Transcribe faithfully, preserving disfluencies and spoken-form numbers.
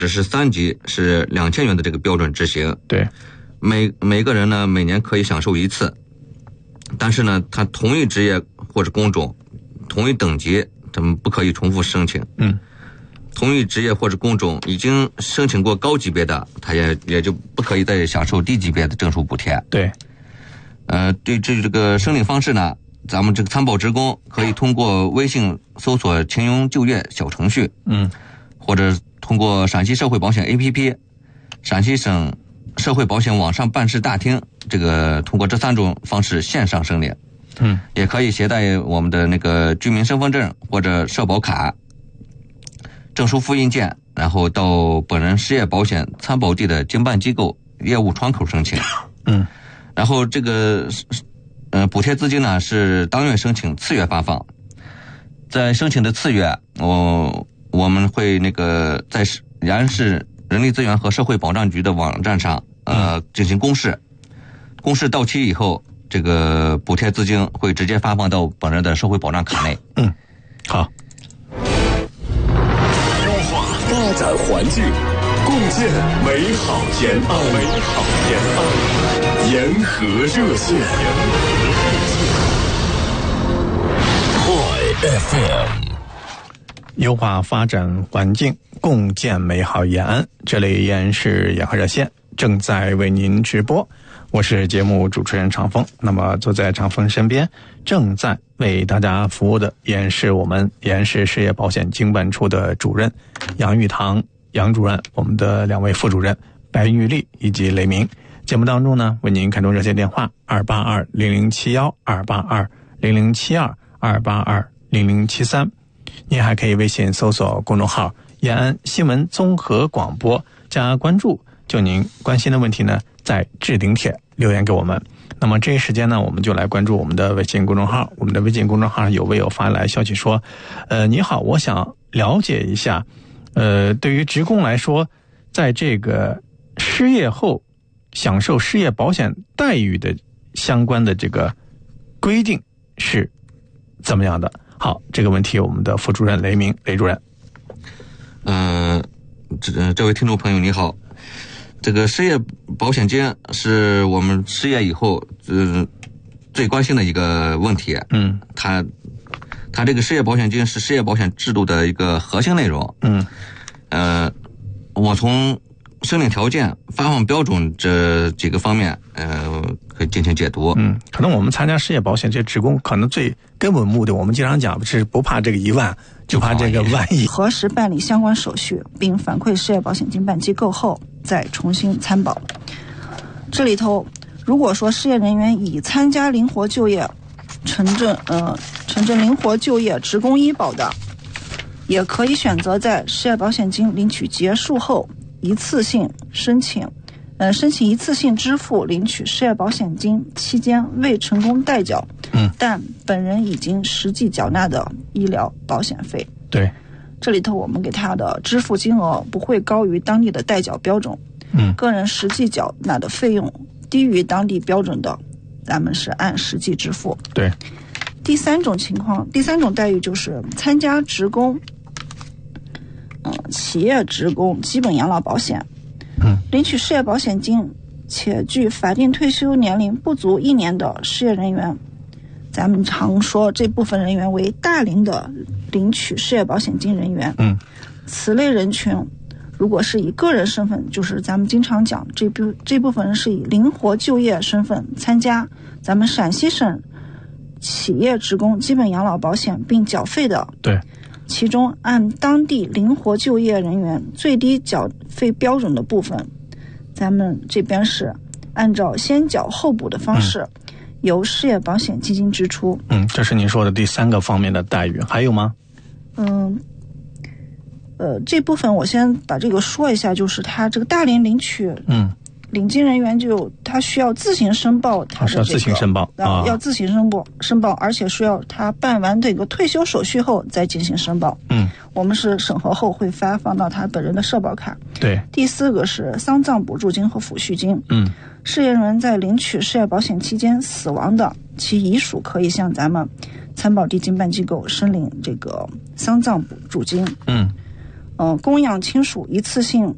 只是三级是两千元的这个标准执行。 对， 每每个人呢每年可以享受一次，但是呢，他同一职业或者工种、同一等级，他们不可以重复申请。 嗯， 同一职业或者工种已经申请过高级别的，他也也就不可以再享受低级别的证书补贴。 对， 呃，对这这个申领方式呢，咱们这个参保职工可以通过微信搜索勤用就业小程序， 嗯， 或者通过陕西社会保险 A P P、陕西省社会保险网上办事大厅，这个通过这三种方式线上申领。 嗯， 也可以携带我们的那个居民身份证或者社保卡、证书复印件，然后到本人失业保险参保地的经办机构业务窗口申请。 嗯， 然后这个呃补贴资金呢是当月申请，次月发放。在申请的次月，我我们会那个在延安市人力资源和社会保障局的网站上呃进行公示，公示到期以后，这个补贴资金会直接发放到本人的社会保障卡内。 嗯，好。 优化发展环境，共建美好延安。美好延安，沿河热线。快 F M。 优化发展环境，共建美好延安。这里依然是沿河热线，正在为您直播。我是节目主持人长风。那么坐在长风身边，正在为大家服务的也是我们延安市失业保险经办处的主任杨玉堂杨主任，我们的两位副主任白玉丽以及雷鸣。节目当中呢，为您开通热线电话二八二零零七一，二八二零零七二，二八二零零七三。您还可以微信搜索公众号延安新闻综合广播，加关注，就您关心的问题呢，在置顶帖留言给我们。那么这一时间呢，我们就来关注我们的微信公众号。我们的微信公众号有位友发来消息说，呃，你好，我想了解一下，呃，对于职工来说，在这个失业后享受失业保险待遇的相关的这个规定是怎么样的？好，这个问题我们的副主任雷鸣雷主任。 嗯、呃，这这位听众朋友你好，这个失业保险金是我们失业以后呃最关心的一个问题。 嗯， 它它这个失业保险金是失业保险制度的一个核心内容。 嗯， 呃，我从申领条件、发放标准这几个方面，呃，可以进行解读。 嗯，可能我们参加失业保险这职工，可能最根本目的，我们经常讲是不怕这个一万，就怕这个万一。 核实办理相关手续，并反馈失业保险经办机构后，再重新参保。这里头，如果说失业人员已参加灵活就业、城镇呃城镇灵活就业职工医保的，也可以选择在失业保险金领取结束后一次性申请，呃，申请一次性支付领取失业保险金期间未成功代缴， 嗯， 但本人已经实际缴纳的医疗保险费。 对， 这里头我们给他的支付金额不会高于当地的代缴标准， 嗯， 个人实际缴纳的费用低于当地标准的，咱们是按实际支付。 对， 第三种情况，第三种待遇就是参加职工。嗯，企业职工基本养老保险， 嗯， 领取失业保险金且距法定退休年龄不足一年的失业人员，咱们常说这部分人员为大龄的领取失业保险金人员。 嗯， 此类人群如果是以个人身份，就是咱们经常讲这部这部分人是以灵活就业身份参加咱们陕西省企业职工基本养老保险并缴费的， 对， 其中按当地灵活就业人员最低缴费标准的部分，咱们这边是按照先缴后补的方式、嗯、由失业保险基金支出。 嗯，这是您说的第三个方面的待遇，还有吗？ 嗯，呃，这部分我先把这个说一下，就是他这个大龄领取， 嗯， 领金人员就他需要自行申报他的、这个啊、是要自行申报啊，要自行申报申报，而且是要他办完这个退休手续后再进行申报。 嗯， 我们是审核后会发放到他本人的社保卡。 对。 第四个是丧葬补助金和抚恤金。 嗯， 失业人员在领取失业保险期间死亡的，其遗属可以向咱们参保地经办机构申领这个丧葬补助金。 嗯。 呃，供养亲属一次性